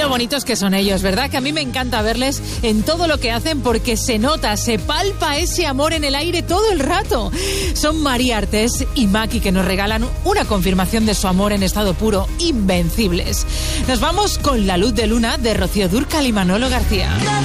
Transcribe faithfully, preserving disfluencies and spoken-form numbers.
lo bonitos que son ellos, ¿verdad? Que a mí me encanta verles en todo lo que hacen porque se nota, se palpa ese amor en el aire todo el rato. Son María Artés y Maki que nos regalan una confirmación de su amor en estado puro, Invencibles. Nos vamos con La luz de luna de Rocío Dúrcal y Manolo García.